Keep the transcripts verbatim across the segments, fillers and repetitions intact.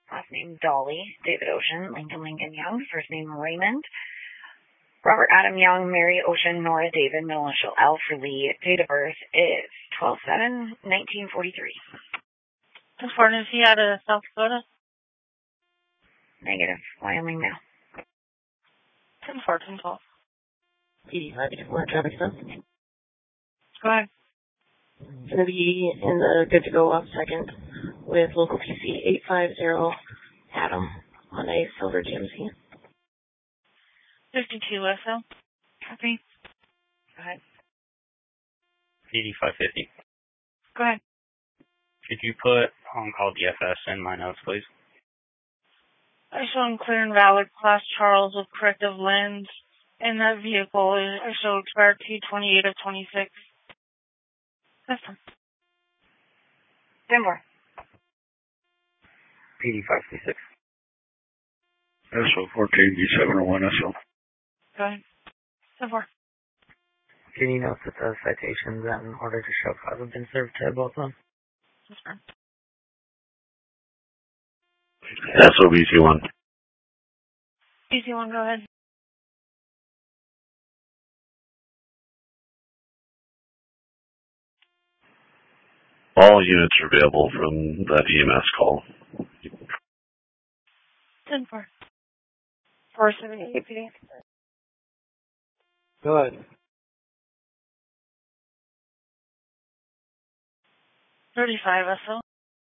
last name Dolly, David Ocean, Lincoln Lincoln Young, first name Raymond, Robert Adam Young, Mary Ocean, Nora David, middle initial L for Lee, date of birth is twelve seven nineteen forty-three. Important, is he out of South Dakota? Negative, Wyoming now. ten fourteen twelve. P D five four traffic stop. Go ahead. It's going to be in the good to go off second with local P C eight five zero Adam on a silver G M C. fifty-two S L. Copy. Go ahead. P D five fifty. Go ahead. Could you put on-call D F S in my notes, please? I show him clear and valid Class Charles with corrective lens. And that vehicle is, I show expired T twenty-eight of twenty-six. That's fine. ten four. P D five six. S O fourteen B seven oh one S L. Go ahead. ten four. Can you note that the citations that in order to show cause have been served to both of them? That's fine. S O B C one. B C one, go ahead. All units are available from that E M S call. ten four. four seventy-eight P D. Go ahead. thirty-five S L.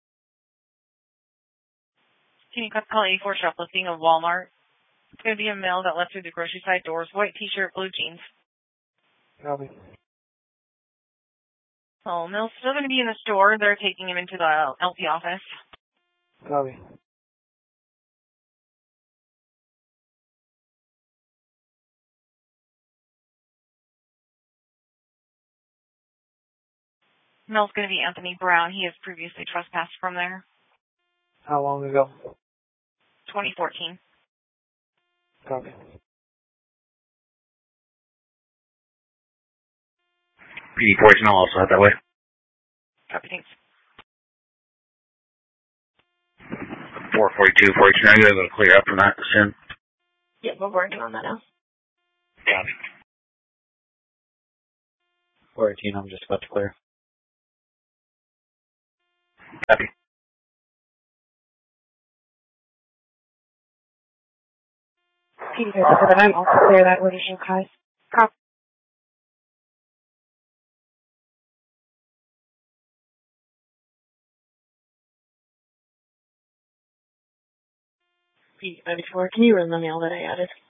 Can you call A four shoplifting of Walmart? It's going to be a male that left through the grocery side doors. White t-shirt, blue jeans. Copy. Oh, Mill's still going to be in the store. They're taking him into the L P office. Copy. Mill's going to be Anthony Brown. He has previously trespassed from there. How long ago? twenty fourteen. Copy. P D fourteen, I'll also head that way. Copy, thanks. four forty-two, forty-two, I'm going to clear up from that soon. Yeah, we're working on that now. Copy. fourteen, I'm just about to clear. Copy. P D five, but I'm also clear that with you guys. Copy. P ninety-four, can you run the mail that I added?